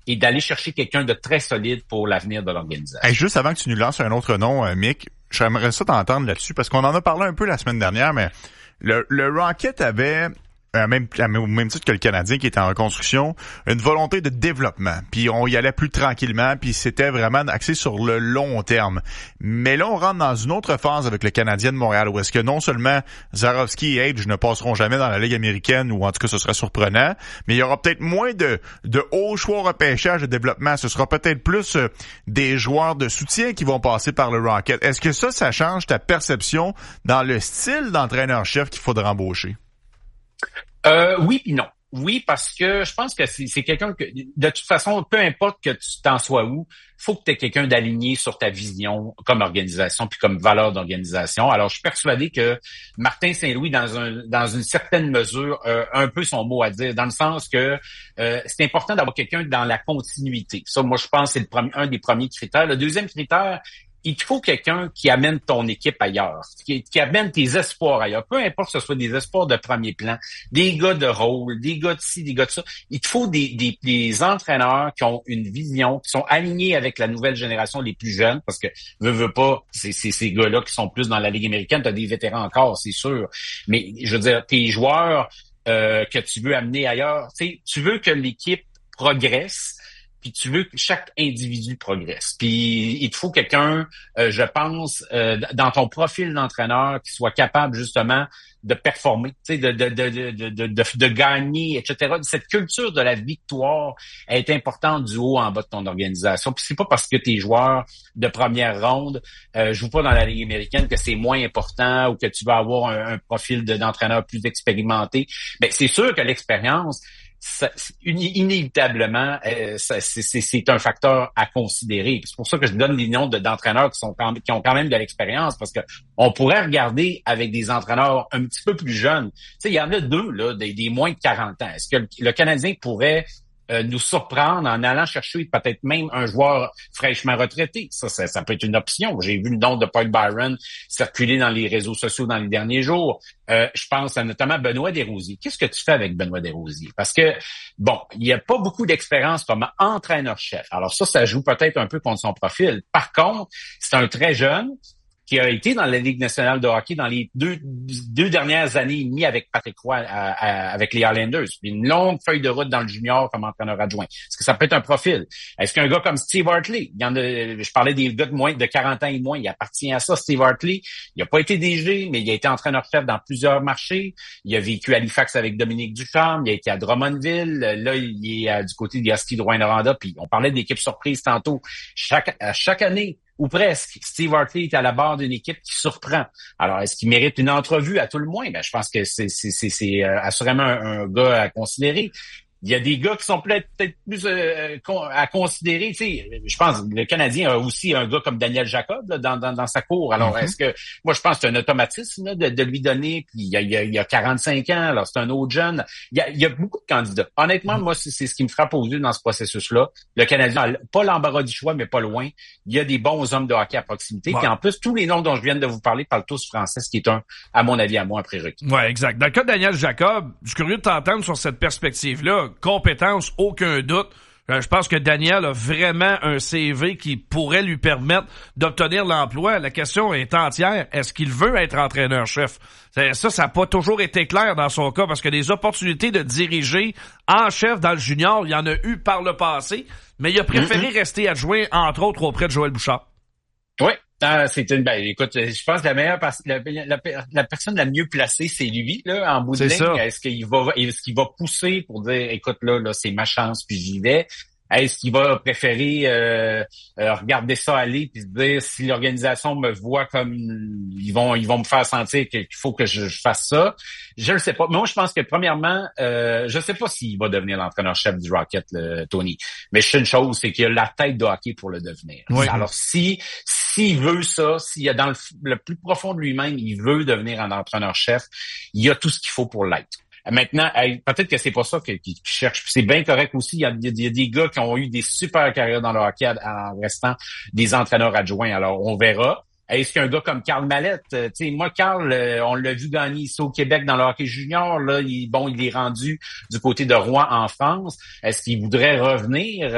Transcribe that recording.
et d'aller chercher quelqu'un de très solide pour l'avenir de l'organisation. Hey, juste avant que tu nous lances un autre nom, Mick, j'aimerais ça t'entendre là-dessus, parce qu'on en a parlé un peu la semaine dernière, mais le Rocket avait... au même titre que le Canadien qui était en reconstruction, une volonté de développement. Puis on y allait plus tranquillement, puis c'était vraiment axé sur le long terme. Mais là, on rentre dans une autre phase avec le Canadien de Montréal, où est-ce que non seulement Zarovski et Age ne passeront jamais dans la Ligue américaine, ou en tout cas ce serait surprenant, mais il y aura peut-être moins de hauts choix au repêchage de développement. Ce sera peut-être plus des joueurs de soutien qui vont passer par le Rocket. Est-ce que ça change ta perception dans le style d'entraîneur-chef qu'il faudra embaucher? Oui puis non. Oui, parce que je pense que c'est quelqu'un que, de toute façon, peu importe que tu t'en sois où, faut que tu aies quelqu'un d'aligné sur ta vision comme organisation puis comme valeur d'organisation. Alors, je suis persuadé que Martin Saint-Louis, dans une certaine mesure, un peu son mot à dire, dans le sens que c'est important d'avoir quelqu'un dans la continuité. Ça, moi, je pense que c'est un des premiers critères. Le deuxième critère, il te faut quelqu'un qui amène ton équipe ailleurs, qui amène tes espoirs ailleurs. Peu importe que ce soit des espoirs de premier plan, des gars de rôle, des gars de ci, des gars de ça. Il te faut des entraîneurs qui ont une vision, qui sont alignés avec la nouvelle génération, les plus jeunes, parce que veux pas, c'est ces gars-là qui sont plus dans la Ligue américaine. T'as des vétérans encore, c'est sûr. Mais je veux dire, tes joueurs que tu veux amener ailleurs, tu veux que l'équipe progresse. Puis tu veux que chaque individu progresse. Puis il te faut quelqu'un, je pense, dans ton profil d'entraîneur qui soit capable justement de performer, tu sais, de gagner, etc. Cette culture de la victoire est importante du haut en bas de ton organisation. Puis c'est pas parce que tes joueurs de première ronde jouent pas dans la Ligue américaine que c'est moins important ou que tu vas avoir un profil d'entraîneur plus expérimenté. Ben c'est sûr que l'expérience, inévitablement, c'est un facteur à considérer. C'est pour ça que je donne les noms d'entraîneurs qui ont quand même de l'expérience, parce que on pourrait regarder avec des entraîneurs un petit peu plus jeunes. Tu sais, il y en a deux là, des moins de 40 ans. Est-ce que le Canadien pourrait nous surprendre en allant chercher peut-être même un joueur fraîchement retraité? Ça peut être une option. J'ai vu le nom de Paul Byron circuler dans les réseaux sociaux dans les derniers jours. Je pense à notamment Benoît Desrosiers. Qu'est-ce que tu fais avec Benoît Desrosiers? Parce que, bon, il n'y a pas beaucoup d'expérience comme entraîneur-chef. Alors ça joue peut-être un peu contre son profil. Par contre, c'est un très jeune qui a été dans la Ligue nationale de hockey dans les deux dernières années et demie avec Patrick Roy avec les Highlanders. Une longue feuille de route dans le junior comme entraîneur adjoint. Est-ce que ça peut être un profil? Est-ce qu'un gars comme Steve Hartley, je parlais des gars de 40 ans et moins, il appartient à ça, Steve Hartley. Il n'a pas été DG, mais il a été entraîneur-chef dans plusieurs marchés. Il a vécu à Halifax avec Dominique Ducharme. Il a été à Drummondville. Là, il est du côté de Husky de Rouyn-Noranda. Puis on parlait d'équipe surprise tantôt. Chaque année, ou presque, Steve Hartley est à la barre d'une équipe qui surprend. Alors, est-ce qu'il mérite une entrevue à tout le moins? Ben, je pense que c'est assurément un gars à considérer. Il y a des gars qui sont peut-être plus à considérer. Tu sais, je pense que le Canadien a aussi un gars comme Daniel Jacob là, dans sa cour. Alors, est-ce que moi je pense que c'est un automatisme là, de lui donner, puis il y a 45 ans, alors c'est un autre jeune. Il y a beaucoup de candidats. Honnêtement, moi, c'est ce qui me frappe aux yeux dans ce processus-là. Le Canadien n'a pas l'embarras du choix, mais pas loin. Il y a des bons hommes de hockey à proximité. Puis en plus, tous les noms dont je viens de vous parler parlent tous français, ce qui est à mon avis, un prérequis. Ouais, exact. Dans le cas de Daniel Jacob, je suis curieux de t'entendre sur cette perspective-là. Compétence, aucun doute. Je pense que Daniel a vraiment un CV qui pourrait lui permettre d'obtenir l'emploi. La question est entière. Est-ce qu'il veut être entraîneur-chef? Ça n'a pas toujours été clair dans son cas, parce que des opportunités de diriger en chef dans le junior, il y en a eu par le passé, mais il a préféré rester adjoint, entre autres, auprès de Joël Bouchard. Oui. Écoute, je pense que la personne la mieux placée, c'est lui, là, en bout de ligne. Est-ce qu'il va pousser pour dire, écoute, là, c'est ma chance, puis j'y vais? Est-ce qu'il va préférer regarder ça aller puis se dire, si l'organisation me voit comme ils vont me faire sentir qu'il faut que je fasse ça? Je ne sais pas. Mais moi, je pense que premièrement, je sais pas s'il va devenir l'entraîneur-chef du Rocket, Tony. Mais je sais une chose, c'est qu'il a la tête de hockey pour le devenir. Oui. Alors, s'il veut ça, s'il y a dans le plus profond de lui-même, il veut devenir un entraîneur-chef, il y a tout ce qu'il faut pour l'être. Maintenant, peut-être que c'est pas ça qu'il cherche. C'est bien correct aussi. Il y a des gars qui ont eu des super carrières dans le hockey en restant des entraîneurs adjoints. Alors, on verra. Est-ce qu'un gars comme Karl Mallette, tu sais, moi, Karl, on l'a vu gagner ici au Québec dans le hockey junior. Là, il est rendu du côté de Rouen en France. Est-ce qu'il voudrait revenir?